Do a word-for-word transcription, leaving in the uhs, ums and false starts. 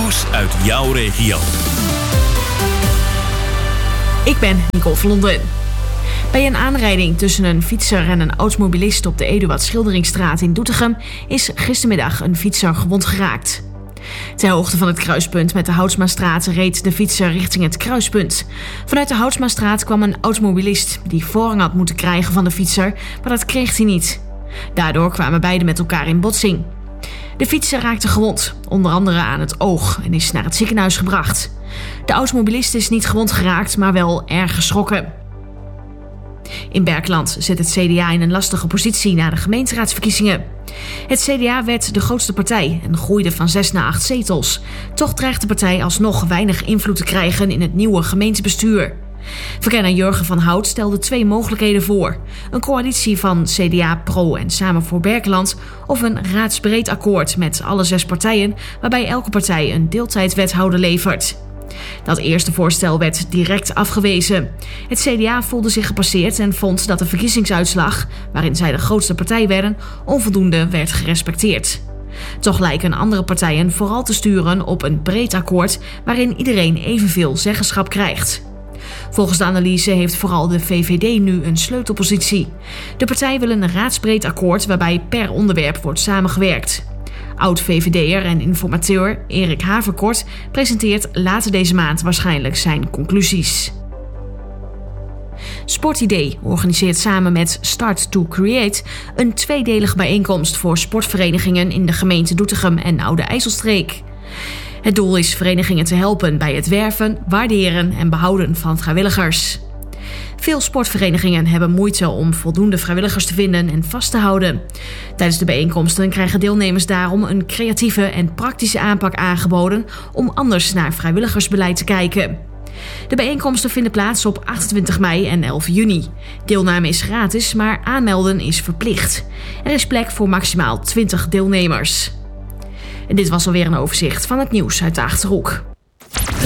Nieuws uit jouw regio. Ik ben Nicole Vlonderen. Bij een aanrijding tussen een fietser en een automobilist op de Eduard Schilderingstraat in Doetinchem is gistermiddag een fietser gewond geraakt. Ter hoogte van het kruispunt met de Houtsmastraat reed de fietser richting het kruispunt. Vanuit de Houtsmastraat kwam een automobilist die voorrang had moeten krijgen van de fietser, maar dat kreeg hij niet. Daardoor kwamen beiden met elkaar in botsing. De fietser raakte gewond, onder andere aan het oog, en is naar het ziekenhuis gebracht. De automobilist is niet gewond geraakt, maar wel erg geschrokken. In Berkeland zit het C D A in een lastige positie na de gemeenteraadsverkiezingen. Het C D A werd de grootste partij en groeide van zes naar acht zetels. Toch dreigt de partij alsnog weinig invloed te krijgen in het nieuwe gemeentebestuur. Verkenner Jurgen van Hout stelde twee mogelijkheden voor. Een coalitie van C D A, Pro en Samen voor Berkeland of een raadsbreed akkoord met alle zes partijen waarbij elke partij een deeltijdwethouder levert. Dat eerste voorstel werd direct afgewezen. Het C D A voelde zich gepasseerd en vond dat de verkiezingsuitslag, waarin zij de grootste partij werden, onvoldoende werd gerespecteerd. Toch lijken andere partijen vooral te sturen op een breed akkoord waarin iedereen evenveel zeggenschap krijgt. Volgens de analyse heeft vooral de V V D nu een sleutelpositie. De partij wil een raadsbreed akkoord waarbij per onderwerp wordt samengewerkt. Oud-V V D'er en informateur Erik Haverkort presenteert later deze maand waarschijnlijk zijn conclusies. Sportidee organiseert samen met Start to Create een tweedelige bijeenkomst voor sportverenigingen in de gemeente Doetinchem en Oude IJsselstreek. Het doel is verenigingen te helpen bij het werven, waarderen en behouden van vrijwilligers. Veel sportverenigingen hebben moeite om voldoende vrijwilligers te vinden en vast te houden. Tijdens de bijeenkomsten krijgen deelnemers daarom een creatieve en praktische aanpak aangeboden om anders naar vrijwilligersbeleid te kijken. De bijeenkomsten vinden plaats op achtentwintig mei en elf juni. Deelname is gratis, maar aanmelden is verplicht. Er is plek voor maximaal twintig deelnemers. En dit was alweer een overzicht van het nieuws uit de Achterhoek.